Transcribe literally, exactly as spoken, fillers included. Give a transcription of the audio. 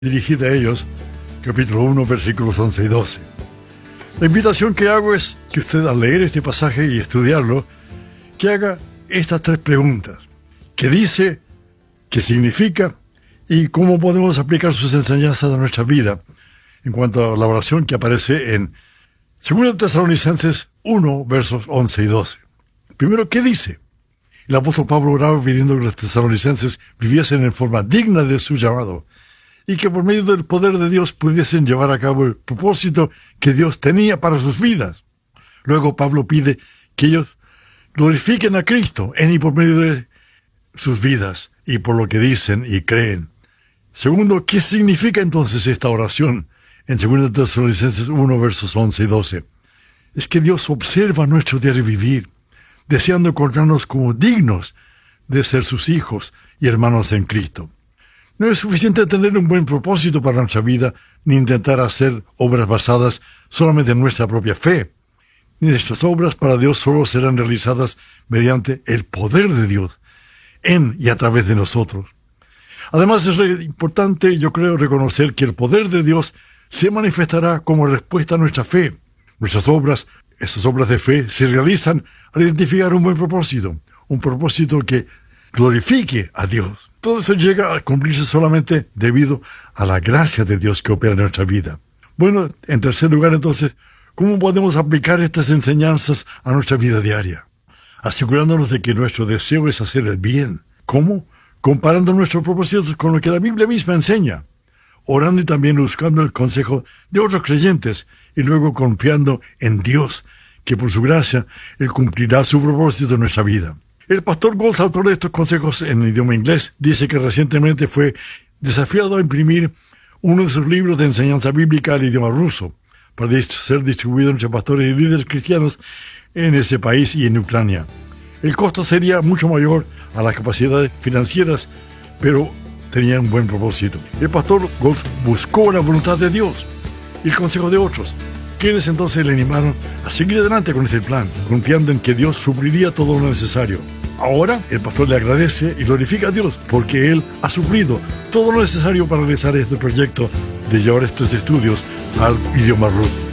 dirigida a ellos, capítulo uno, versículos once y doce. La invitación que hago es que usted, al leer este pasaje y estudiarlo, que haga estas tres preguntas: ¿qué dice? ¿Qué significa? ¿Y cómo podemos aplicar sus enseñanzas a nuestra vida? En cuanto a la oración que aparece en Segunda Tesalonicenses uno, versos once y doce. Primero, ¿qué dice? El apóstol Pablo oraba pidiendo que los tesalonicenses viviesen en forma digna de su llamado y que por medio del poder de Dios pudiesen llevar a cabo el propósito que Dios tenía para sus vidas. Luego Pablo pide que ellos glorifiquen a Cristo en y por medio de sus vidas y por lo que dicen y creen. Segundo, ¿qué significa entonces esta oración en Segunda Tesalonicenses uno, versos once y doce? Es que Dios observa nuestro diario vivir, deseando encontrarnos como dignos de ser sus hijos y hermanos en Cristo. No es suficiente tener un buen propósito para nuestra vida, ni intentar hacer obras basadas solamente en nuestra propia fe. Nuestras obras para Dios solo serán realizadas mediante el poder de Dios, en y a través de nosotros. Además, es importante, yo creo, reconocer que el poder de Dios se manifestará como respuesta a nuestra fe. Nuestras obras, esas obras de fe, se realizan al identificar un buen propósito, un propósito que glorifique a Dios. Todo eso llega a cumplirse solamente debido a la gracia de Dios que opera en nuestra vida. Bueno, en tercer lugar, entonces, ¿cómo podemos aplicar estas enseñanzas a nuestra vida diaria? Asegurándonos de que nuestro deseo es hacer el bien. ¿Cómo? Comparando nuestros propósitos con lo que la Biblia misma enseña, orando y también buscando el consejo de otros creyentes y luego confiando en Dios, que por su gracia Él cumplirá su propósito en nuestra vida. El pastor Goltz, autor de estos consejos en idioma inglés, dice que recientemente fue desafiado a imprimir uno de sus libros de enseñanza bíblica al idioma ruso para ser distribuido entre pastores y líderes cristianos en ese país y en Ucrania. El costo sería mucho mayor a las capacidades financieras, pero tenía un buen propósito. El pastor Goltz buscó la voluntad de Dios y el consejo de otros, quienes entonces le animaron a seguir adelante con este plan, confiando en que Dios supliría todo lo necesario. Ahora, el pastor le agradece y glorifica a Dios porque Él ha suplido todo lo necesario para realizar este proyecto de llevar estos estudios al idioma ruso.